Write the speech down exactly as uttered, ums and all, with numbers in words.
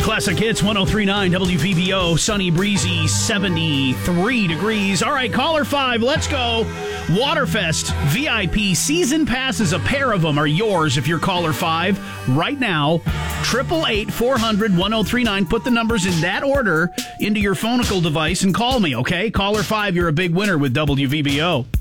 Classic Hits one oh three point nine W V B O. Sunny, breezy, seventy-three degrees. All right, caller five, let's go. Waterfest V I P season passes, a pair of them are yours if you're caller five right now. eight eight eight, four hundred, ten thirty-nine. Put the numbers in that order into your phonical device and call me, okay? Caller five, you're a big winner with W V B O.